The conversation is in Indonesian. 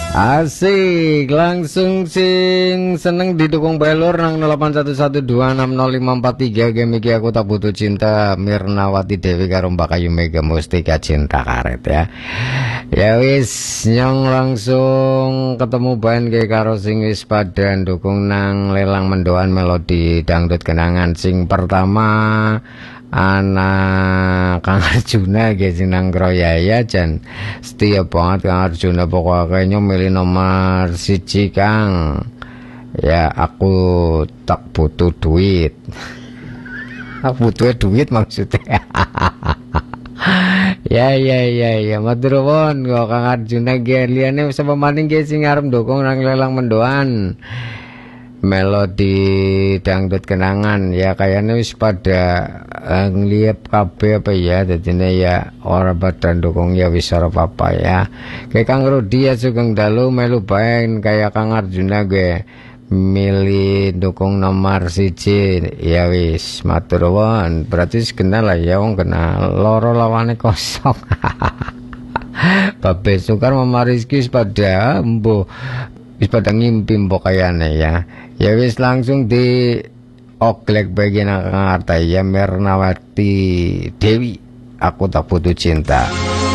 Asik, langsung sing seneng didukung pelur nang 0811260543 game iki aku tak butuh cinta Mirnawati Dewi karo Mbak Kayu Mega Mustika Cinta Karet ya. Ya wis nyong langsung ketemu bahan ke karo sing wis pada dukung nang lelang mendoan melodi dangdut kenangan sing pertama anak Kang Arjuna guys nang Kroyaya jan setia banget Kang Arjuna pokoknya milih nomor siji Kang ya aku tak butuh duit aku butuh duit maksudnya ya matur nuwun kok Kang Arjuna ge liyane sapa maning ge sing arep ndukung nang lelang mendoan melodi dangdut kenangan ya kayaknya wis pada ngeliat kabeh apa ya jadinya ya orang pada dukung ya wis ora apa ya kayak Kang Rudi ya sugeng dalu melu bae kayak Kang Arjuna gue milih dukung nomor siji ya wis matur nuwun berarti kenal lah ya wong kenal loro lawane kosong Babe Sukar Mama Rizky pada mbo wis pada ngimpi mbok kayane ya. Ya wis langsung di oglek bagian Kang Arta ya Mirnawati Dewi aku tak butuh cinta.